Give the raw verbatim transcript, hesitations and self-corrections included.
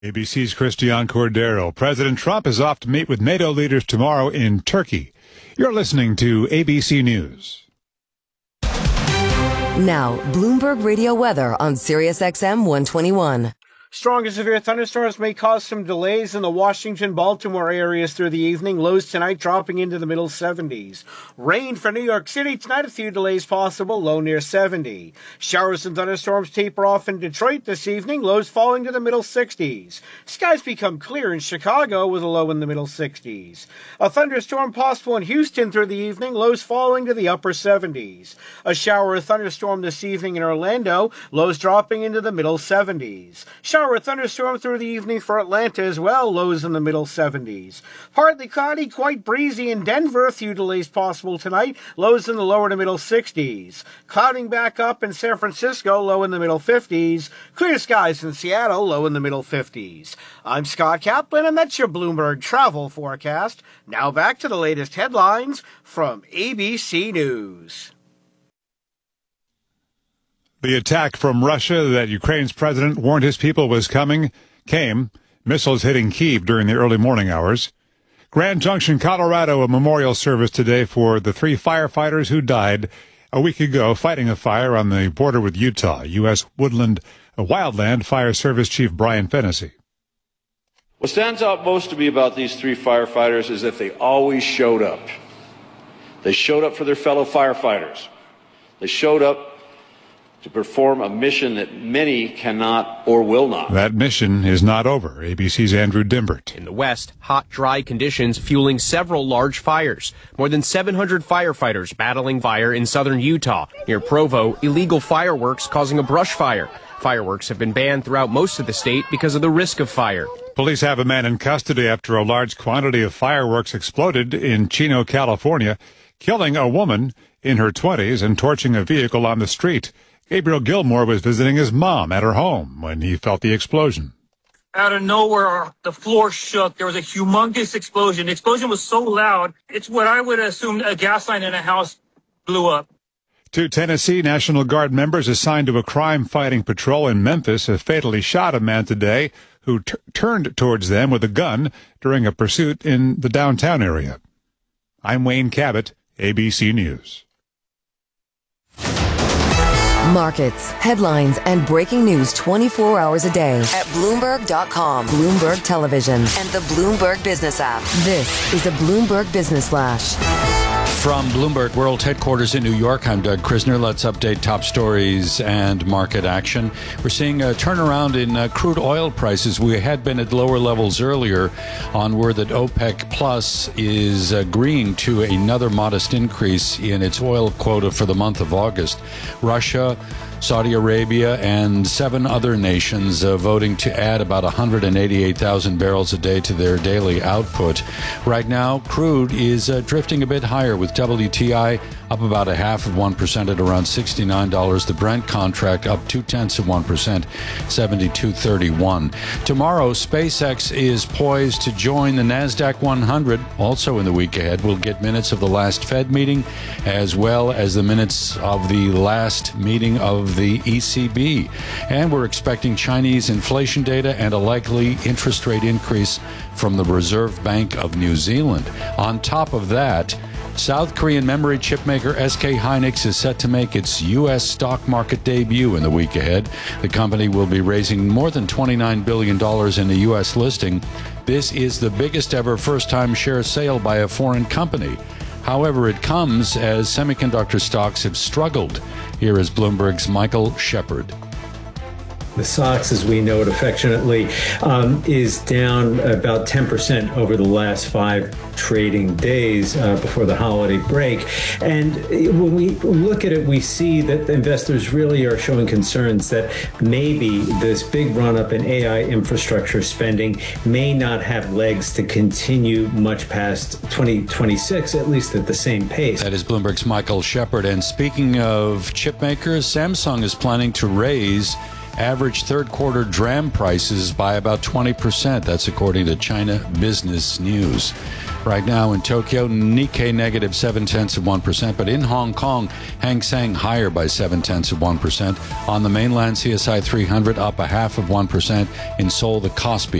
A B C's Christian Cordero. President Trump is off to meet with NATO leaders tomorrow in Turkey. You're listening to A B C News. Now, Bloomberg Radio weather on Sirius X M one twenty-one. Strong and severe thunderstorms may cause some delays in the Washington, Baltimore areas through the evening. Lows tonight dropping into the middle seventies. Rain for New York City tonight, a few delays possible, low near seventy. Showers and thunderstorms taper off in Detroit this evening, lows falling to the middle sixties. Skies become clear in Chicago with a low in the middle sixties. A thunderstorm possible in Houston through the evening, lows falling to the upper seventies. A shower or thunderstorm this evening in Orlando, lows dropping into the middle seventies. Shower or thunderstorm through the evening for Atlanta as well, lows in the middle seventies. Partly cloudy, quite breezy in Denver, a few delays possible tonight, lows in the lower to middle sixties. Clouding back up in San Francisco, low in the middle fifties. Clear skies in Seattle, low in the middle fifties. I'm Scott Kaplan, and that's your Bloomberg travel forecast. Now back to the latest headlines from A B C News. The attack from Russia that Ukraine's president warned his people was coming came. Missiles hitting Kyiv during the early morning hours. Grand Junction, Colorado, a memorial service today for the three firefighters who died a week ago fighting a fire on the border with Utah. U S Woodland Wildland Fire Service Chief Brian Fennessy. What stands out most to me about these three firefighters is that they always showed up. They showed up for their fellow firefighters. They showed up to perform a mission that many cannot or will not. That mission is not over. A B C's Andrew Dimbert. In the West, hot, dry conditions fueling several large fires. More than seven hundred firefighters battling fire in southern Utah. Near Provo, illegal fireworks causing a brush fire. Fireworks have been banned throughout most of the state because of the risk of fire. Police have a man in custody after a large quantity of fireworks exploded in Chino, California, killing a woman in her twenties and torching a vehicle on the street. Gabriel Gilmore was visiting his mom at her home when he felt the explosion. Out of nowhere, the floor shook. There was a humongous explosion. The explosion was so loud, it's what I would assume a gas line in a house blew up. Two Tennessee National Guard members assigned to a crime-fighting patrol in Memphis have fatally shot a man today who t- turned towards them with a gun during a pursuit in the downtown area. I'm Wayne Cabot, A B C News. Markets, headlines, and breaking news twenty-four hours a day at Bloomberg dot com, Bloomberg Television, and the Bloomberg Business app. This is a Bloomberg Business Flash. From Bloomberg World Headquarters in New York, I'm Doug Krisner. Let's update top stories and market action. We're seeing a turnaround in uh, crude oil prices. We had been at lower levels earlier on word that OPEC Plus is agreeing to another modest increase in its oil quota for the month of August. Russia, Saudi Arabia, and seven other nations uh, voting to add about one hundred eighty-eight thousand barrels a day to their daily output. Right now, crude is uh, drifting a bit higher, with W T I up about a half of one percent at around sixty-nine dollars. The Brent contract up two-tenths of one percent, seventy-two thirty-one. Tomorrow, SpaceX is poised to join the NASDAQ one hundred. Also in the week ahead, we'll get minutes of the last Fed meeting, as well as the minutes of the last meeting of the E C B. And we're expecting Chinese inflation data and a likely interest rate increase from the Reserve Bank of New Zealand. On top of that, South Korean memory chip maker S K Hynix is set to make its U S stock market debut in the week ahead. The company will be raising more than twenty-nine billion dollars in the U S listing. This is the biggest ever first-time share sale by a foreign company. However, it comes as semiconductor stocks have struggled. Here is Bloomberg's Michael Shepard. The S O X, as we know it affectionately, um, is down about ten percent over the last five trading days uh, before the holiday break. And when we look at it, we see that the investors really are showing concerns that maybe this big run-up in A I infrastructure spending may not have legs to continue much past twenty twenty-six, at least at the same pace. That is Bloomberg's Michael Shepard. And speaking of chip makers, Samsung is planning to raise average third quarter dram prices by about twenty percent. That's according to China Business News. Right now in Tokyo, Nikkei negative seven tenths of one percent, but in Hong Kong, Hang Seng higher by seven tenths of one percent. On the mainland, C S I three hundred up a half of one percent. In Seoul, the Kospi